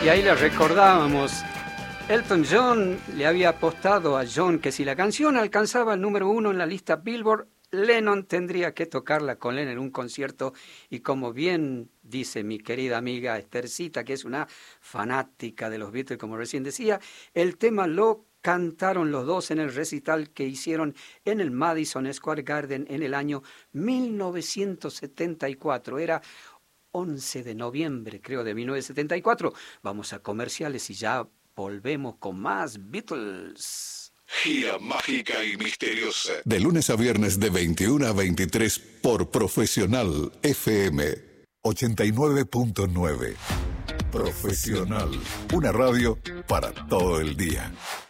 Y ahí le recordábamos, Elton John le había apostado a John que si la canción alcanzaba el número 1 en la lista Billboard, Lennon tendría que tocarla con él en un concierto. Y como bien dice mi querida amiga Esthercita, que es una fanática de los Beatles, como recién decía, el tema lo cantaron los dos en el recital que hicieron en el Madison Square Garden en el año 1974. Era 11 de noviembre, creo, de 1974. Vamos a comerciales y ya volvemos con más Beatles. Gira mágica y misteriosa. De lunes a viernes de 21 a 23 por Profesional FM 89.9. Profesional, una radio para todo el día.